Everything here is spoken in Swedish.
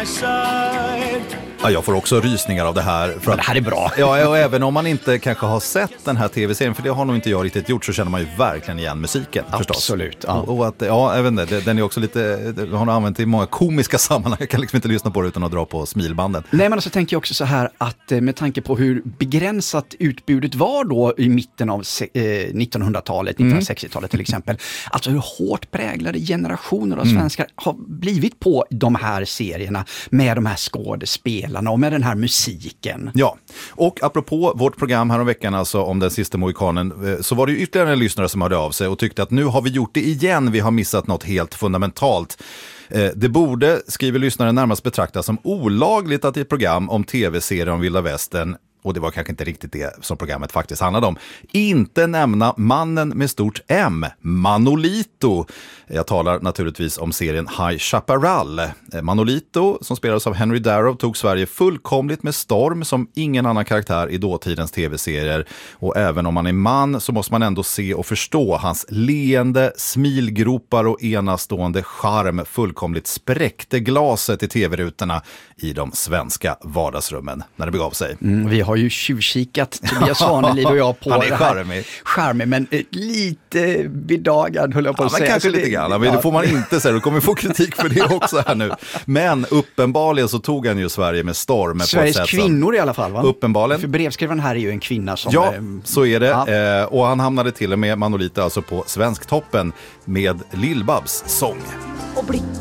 side. Ja, jag får också rysningar av det här. För Men det här är bra. Ja, och även om man inte kanske har sett den här tv-serien, för det har nog inte jag riktigt gjort, så känner man ju verkligen igen musiken. Absolut. Förstås. Ja. Och att, ja, jag vet inte, den är också lite, har nog använt i många komiska sammanhang. Jag kan liksom inte lyssna på det utan att dra på smilbanden. Nej, men alltså tänker jag också så här att med tanke på hur begränsat utbudet var då i mitten av 1900-talet, 1960-talet till exempel. Alltså hur hårt präglade generationer av svenskar har blivit på de här serierna med de här skådespelarna och med den här musiken. Ja, och apropå vårt program här om veckan, alltså om den sista mohikanen, så var det ju ytterligare en lyssnare som hörde av sig och tyckte att nu har vi gjort det igen, vi har missat något helt fundamentalt. Det borde, skriver lyssnaren, närmast betraktas som olagligt att i ett program om tv-serier om Vilda Västern, och det var kanske inte riktigt det som programmet faktiskt handlade om, inte nämna mannen med stort M, Manolito. Jag talar naturligtvis om serien High Chaparral. Manolito, som spelades av Henry Darrow, tog Sverige fullkomligt med storm som ingen annan karaktär i dåtidens tv-serier. Och även om man är man så måste man ändå se och förstå hans leende, smilgropar och enastående charm fullkomligt spräckte glaset i tv-rutorna i de svenska vardagsrummen när det begav sig. Vi har ju tjuvkikat, Tobias Svaneliv och jag, på han är det här. Charmig, men lite bedagad, höll jag på att säga. Men kanske lite grann, men det får man inte säga. Du kommer få kritik för det också här nu. Men uppenbarligen så tog han ju Sverige med storm. Sveriges kvinnor i alla fall, va? Uppenbarligen. För brevskrivaren här är ju en kvinna som... Ja, så är det. Ja. Och han hamnade till och med, Manolito, alltså på Svensktoppen med Lill-Babs sång.